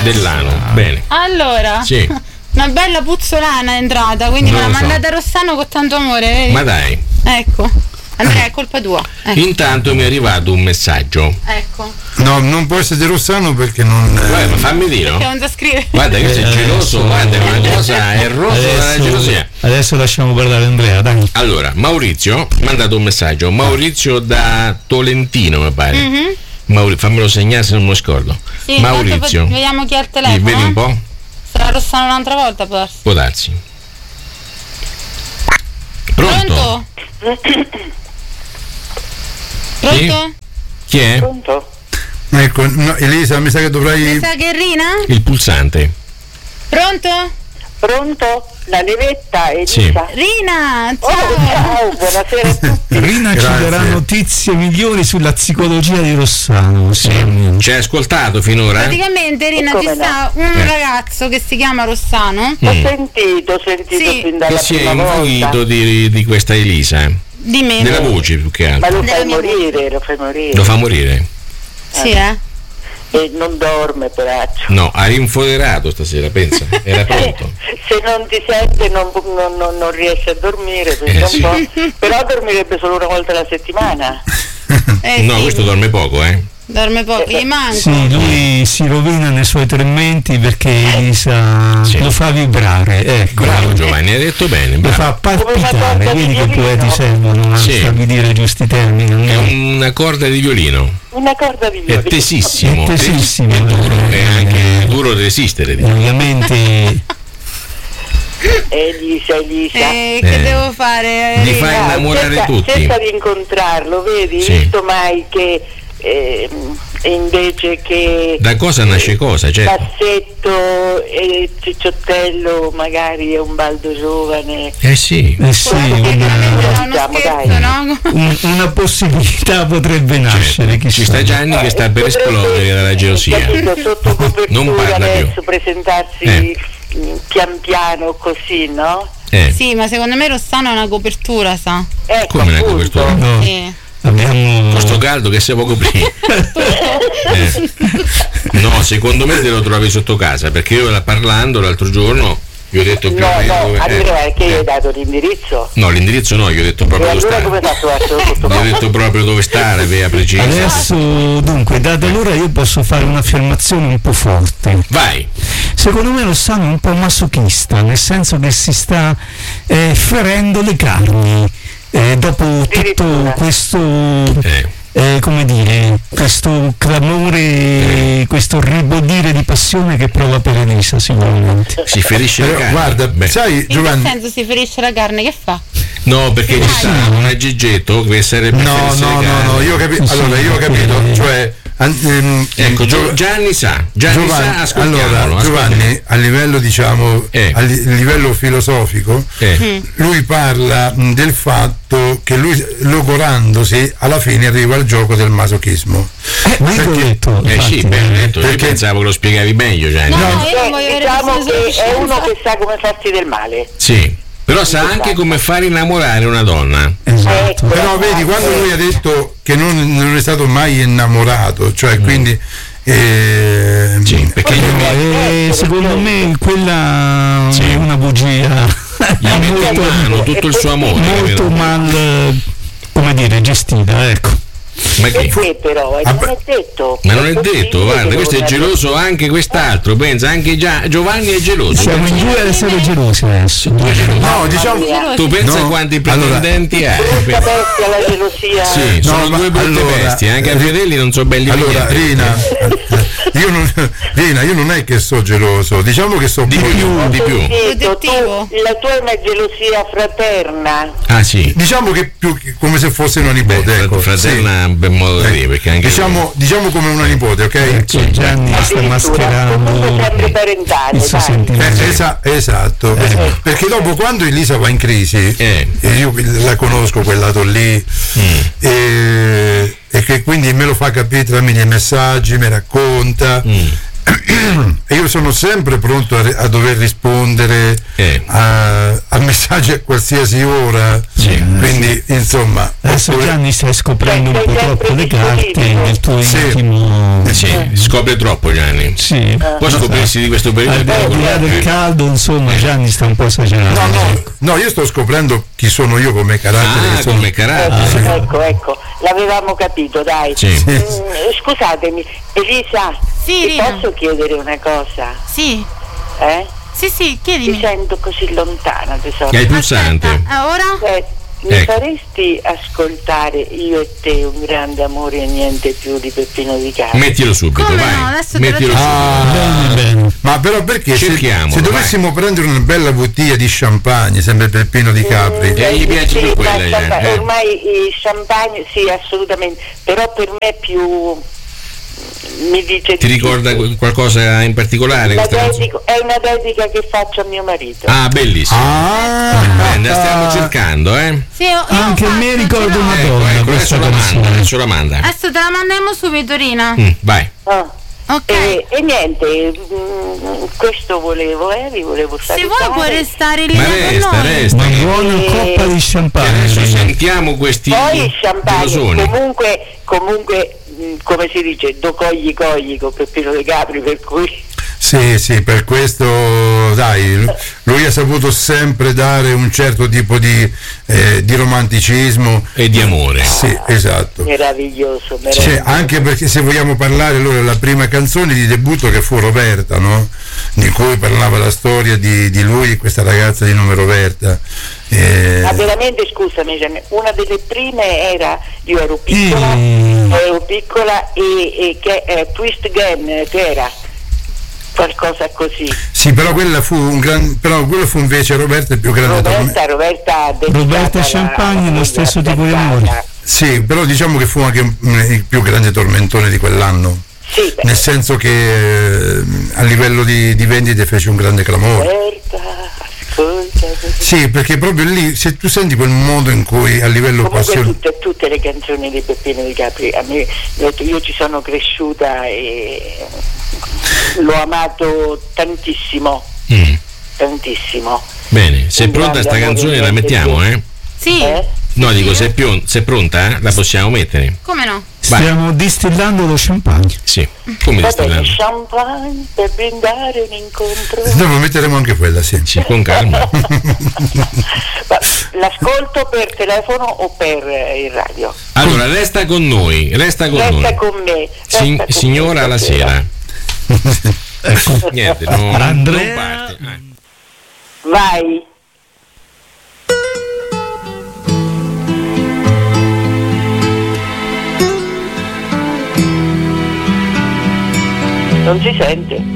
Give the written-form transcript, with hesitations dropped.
Dell'ano, bene. Allora, sì. Una bella puzzolana è entrata, quindi me l'ha mandata Rossano con tanto amore, vedi? Ma dai. Ecco. Andrea, è colpa tua. Ecco. Intanto mi è arrivato un messaggio. Ecco. No, non può essere Rossano perché non. Guarda, ma fammi dire. Perché non sa scrivere. Guarda, questo è geloso, guarda, è una cosa errosa della gelosia. Adesso lasciamo parlare Andrea, dai. Allora, Maurizio mi ha mandato un messaggio. Maurizio da Tolentino, mi pare. Fammelo segnare se non me lo scordo. Sì, Maurizio. Vediamo chi ha il telefono. Vedi un po'? Sarà Rossano un'altra volta, può darsi. Pronto? Pronto? Chi è? Pronto? Ecco, no, Elisa, mi sa che dovrai. Mi sa che è Rina? Il pulsante. Pronto? Pronto? La levetta, Elisa. Sì. Rina, ciao. Ciao, buonasera a tutti. Rina ci darà notizie migliori sulla psicologia di Rossano. Ci hai ascoltato finora? Praticamente, Rina, ci sta un ragazzo che si chiama Rossano. Ho sentito sì, fin dalla che si è prima invaghito volta. di questa Elisa. Di me. Della voce più che altro. Ma lo fai morire, Lo fa morire? Sì, E non dorme, peraccio. No, ha rinfoderato stasera, pensa. Era pronto. Se non ti sente non riesce a dormire, sì. un po'. Però dormirebbe solo una volta alla settimana. No, questo dorme poco, Dorme poco, gli manca. Sì, lui si rovina nei suoi tormenti perché Elisa lo fa vibrare. Ecco. Bravo Giovanni, hai detto bene. Lo fa palpitare, vedi che poeti servono a stabilire giusti termini. È una corda di violino. Una corda di violino. È tesissimo. È tesissimo. È duro, è anche duro da resistere. Ovviamente. Elisa. Che devo fare? Li fa innamorare tutti. Cerca di incontrarlo, vedi? Sì. Visto mai che invece che da cosa nasce cosa, certo. Bassetto e Cicciottello magari è un baldo giovane. Sì, una possibilità potrebbe nascere. Ci sta Gianni che sta per esplodere dalla gelosia. Sotto copertura non parla adesso più. presentarsi pian piano così, no? Sì, ma secondo me Rossano è una copertura, sa? Come una copertura? No. Sì. Abbiamo questo caldo che si può coprire. No, secondo me te lo trovi sotto casa, perché io parlando l'altro giorno gli ho detto più o meno dove. Andrea, che gli hai dato l'indirizzo? No, l'indirizzo no, gli ho detto proprio dove stare. Gli ho detto proprio dove stare, via precisa. Adesso dunque, da allora io posso fare un'affermazione un po' forte. Vai. Secondo me Rossano è un po' masochista, nel senso che si sta ferendo le carni. Dopo tutto questo come dire, questo clamore, questo ribodire di passione che prova per Elisa, sicuramente si ferisce la carne. Guarda, sai Giovanni, in che senso si ferisce la carne, che fa? No, perché ci sta un aggegetto che sarebbe no, io ho capito, allora io ho capito, cioè ecco, Gianni sa, allora Giovanni a livello diciamo a livello filosofico lui parla del fatto che lui logorandosi alla fine arriva al gioco del masochismo perché pensavo che lo spiegavi meglio Gianni. Diciamo che è uno che sa come farsi del male, sì, però sa anche come far innamorare una donna. Esatto. Però vedi, quando lui ha detto che non è stato mai innamorato, cioè quindi sì, perché secondo me quella è una bugia. Gli mette in mano tutto il suo amore, molto mal, come dire, gestita, ecco. Ma che? Però non è detto. Ma non è detto, guarda, questo è geloso anche quest'altro, pensa, anche Giovanni è geloso. Siamo in due ad essere gelosi adesso. No, diciamo, tu pensa quanti pretendenti hai? Brutta bestia la gelosia. Sì, sono due brutte bestie, anche a Fiedelli non so belli. Allora, Rina, io non è che sto geloso, diciamo che sto di più. La tua è una gelosia fraterna. Ah sì. Diciamo che più come se fosse una nipote, ecco. Fraterna un bel modo di dire, perché anche diciamo come una nipote, ok? Gianni sta mascherando il suo sentimento. Esatto, perché dopo quando Elisa va in crisi e io la conosco quel lato lì e che quindi me lo fa capire tramite i messaggi, mi racconta io sono sempre pronto a dover rispondere a messaggi a qualsiasi ora, quindi insomma adesso Gianni stai scoprendo un po' troppo le carte nel tuo intimo. Scopre troppo Gianni, poi scoprirsi di questo periodo al di là del caldo, insomma Gianni sta un po' esagerando. No, io sto scoprendo chi sono io come carattere. Come carattere. Ecco, l'avevamo capito, dai. Scusatemi, Elisa, ti posso chiedere una cosa? Sì. Sì, chiedimi. Ti sento così lontana, tesoro. Che hai il pulsante. Ora? Mi faresti ascoltare Io e te, un grande amore e niente più di Peppino Di Capri? Mettilo subito, come vai. No, adesso mettilo subito. Bene. Ma però perché se dovessimo prendere una bella bottiglia di champagne, sempre Peppino Di Capri, gli piace più quella, ormai il champagne sì, assolutamente, però per me è più, mi dice, ti ricorda qualcosa in particolare? È una dedica che faccio a mio marito. Bellissimo. Ne stiamo cercando, Sì, anche me ricordo una donna. Adesso la manda. Adesso te la mandiamo subito, Rina. Vai. Ok. E niente, questo vi volevo salutare. Se vuoi puoi restare lì con noi. Resta. Una buona coppa di champagne. Adesso sentiamo questi poi champagne, comunque come si dice, do cogli con Peppino De Capri, per cui sì, per questo dai, lui ha saputo sempre dare un certo tipo di romanticismo e di amore. Sì, esatto. Meraviglioso. Anche perché se vogliamo parlare allora la prima canzone di debutto che fu Roberta, no? Di cui parlava la storia di lui e questa ragazza di nome Roberta. Ma veramente, scusami, una delle prime era io ero piccola e che Twist Again, che era qualcosa così. Sì, però quello fu invece Roberta il più grande Roberta Champagne, lo stesso tipo di amore. Sì, però diciamo che fu anche il più grande tormentone di quell'anno. Sì, nel senso che a livello di vendite fece un grande clamore. Sì, perché proprio lì, se tu senti quel modo in cui a livello passione, tutte le canzoni di Peppino Di Capri, a me, io ci sono cresciuta e l'ho amato tantissimo. Tantissimo. Bene, se è pronta sta canzone la mettiamo, Sì. No, dico, se è pronta, la possiamo mettere. Come no? Vai. Stiamo distillando lo champagne. Sì, come distillando? Champagne per brindare un incontro. Dopo metteremo anche quella, sì. Con calma. L'ascolto per telefono o per il radio? Allora, resta con noi. Resta con me. Signora alla sera. Niente, non parte. Vai. Non si sente.